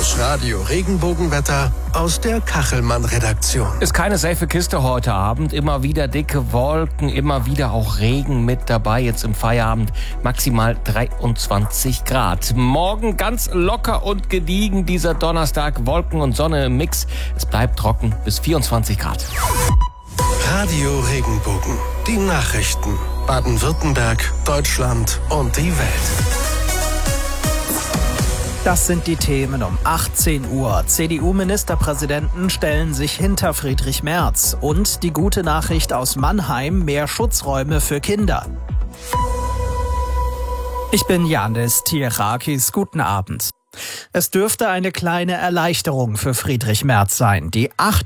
Das Radio Regenbogenwetter aus der Kachelmann-Redaktion. Ist keine safe Kiste heute Abend. Immer wieder dicke Wolken, immer wieder auch Regen mit dabei. Jetzt im Feierabend maximal 23 Grad. Morgen ganz locker und gediegen dieser Donnerstag. Wolken und Sonne im Mix. Es bleibt trocken bis 24 Grad. Radio Regenbogen. Die Nachrichten. Baden-Württemberg, Deutschland und die Welt. Das sind die Themen um 18 Uhr. CDU-Ministerpräsidenten stellen sich hinter Friedrich Merz. Und die gute Nachricht aus Mannheim: mehr Schutzräume für Kinder. Ich bin Janis Tierakis. Guten Abend. Es dürfte eine kleine Erleichterung für Friedrich Merz sein. Die 8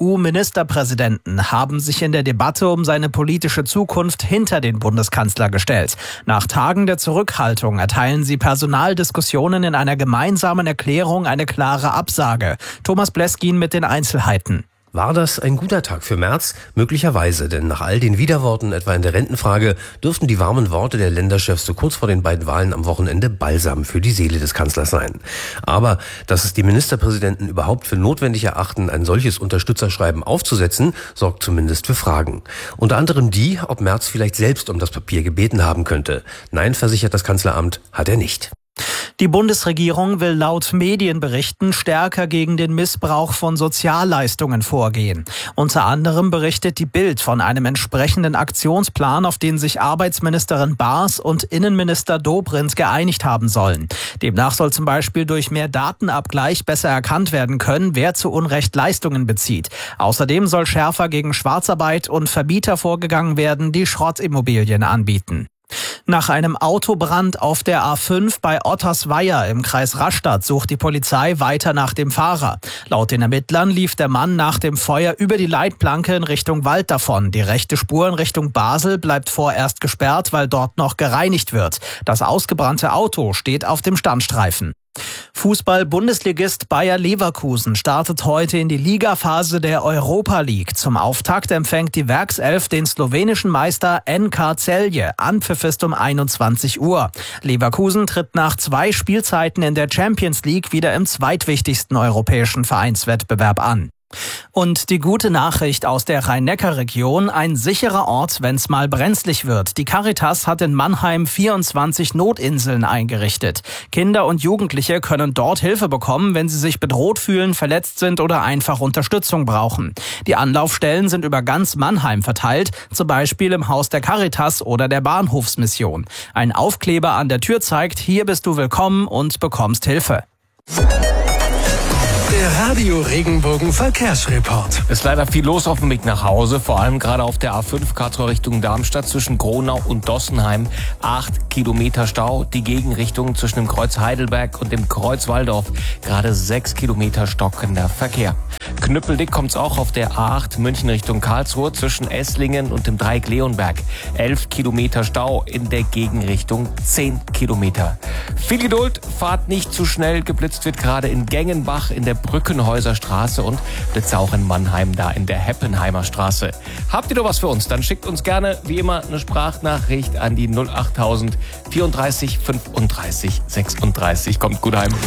CDU-Ministerpräsidenten haben sich in der Debatte um seine politische Zukunft hinter den Bundeskanzler gestellt. Nach Tagen der Zurückhaltung erteilen sie Personaldiskussionen in einer gemeinsamen Erklärung eine klare Absage. Thomas Bleskin mit den Einzelheiten. War das ein guter Tag für Merz? Möglicherweise, denn nach all den Widerworten, etwa in der Rentenfrage, dürften die warmen Worte der Länderchefs so kurz vor den beiden Wahlen am Wochenende Balsam für die Seele des Kanzlers sein. Aber dass es die Ministerpräsidenten überhaupt für notwendig erachten, ein solches Unterstützerschreiben aufzusetzen, sorgt zumindest für Fragen. Unter anderem die, ob Merz vielleicht selbst um das Papier gebeten haben könnte. Nein, versichert das Kanzleramt, hat er nicht. Die Bundesregierung will laut Medienberichten stärker gegen den Missbrauch von Sozialleistungen vorgehen. Unter anderem berichtet die Bild von einem entsprechenden Aktionsplan, auf den sich Arbeitsministerin Baas und Innenminister Dobrindt geeinigt haben sollen. Demnach soll zum Beispiel durch mehr Datenabgleich besser erkannt werden können, wer zu Unrecht Leistungen bezieht. Außerdem soll schärfer gegen Schwarzarbeit und Vermieter vorgegangen werden, die Schrottimmobilien anbieten. Nach einem Autobrand auf der A5 bei Ottersweier im Kreis Rastatt sucht die Polizei weiter nach dem Fahrer. Laut den Ermittlern lief der Mann nach dem Feuer über die Leitplanke in Richtung Wald davon. Die rechte Spur in Richtung Basel bleibt vorerst gesperrt, weil dort noch gereinigt wird. Das ausgebrannte Auto steht auf dem Standstreifen. Fußball-Bundesligist Bayer Leverkusen startet heute in die Ligaphase der Europa League. Zum Auftakt empfängt die Werkself den slowenischen Meister NK Celje. Anpfiff ist um 21 Uhr. Leverkusen tritt nach 2 Spielzeiten in der Champions League wieder im zweitwichtigsten europäischen Vereinswettbewerb an. Und die gute Nachricht aus der Rhein-Neckar-Region: ein sicherer Ort, wenn's mal brenzlig wird. Die Caritas hat in Mannheim 24 Notinseln eingerichtet. Kinder und Jugendliche können dort Hilfe bekommen, wenn sie sich bedroht fühlen, verletzt sind oder einfach Unterstützung brauchen. Die Anlaufstellen sind über ganz Mannheim verteilt, zum Beispiel im Haus der Caritas oder der Bahnhofsmission. Ein Aufkleber an der Tür zeigt: hier bist du willkommen und bekommst Hilfe. Der Radio Regenbogen Verkehrsreport. Ist leider viel los auf dem Weg nach Hause, vor allem gerade auf der A5 Karlsruhe Richtung Darmstadt zwischen Gronau und Dossenheim. 8 Kilometer Stau, die Gegenrichtung zwischen dem Kreuz Heidelberg und dem Kreuz Walldorf. Gerade 6 Kilometer stockender Verkehr. Knüppeldick kommt's auch auf der A8 München Richtung Karlsruhe zwischen Esslingen und dem Dreieck Leonberg. 11 Kilometer Stau in der Gegenrichtung, 10 Kilometer. Viel Geduld, fahrt nicht zu schnell. Geblitzt wird gerade in Gengenbach in der Brückenhäuser Straße und Blitze auch in Mannheim, da in der Heppenheimer Straße. Habt ihr noch was für uns? Dann schickt uns gerne, wie immer, eine Sprachnachricht an die 08000 34 35 36. Kommt gut heim.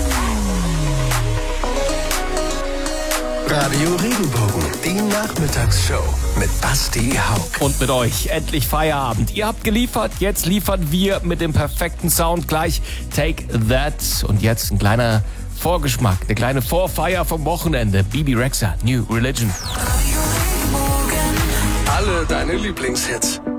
Radio Regenbogen, die Nachmittagsshow mit Basti Haug. Und mit euch endlich Feierabend. Ihr habt geliefert, jetzt liefern wir mit dem perfekten Sound gleich Take That. Und jetzt ein kleiner Vorgeschmack, eine kleine Vorfeier vom Wochenende. Bibi Rexha, New Religion. Alle deine Lieblingshits.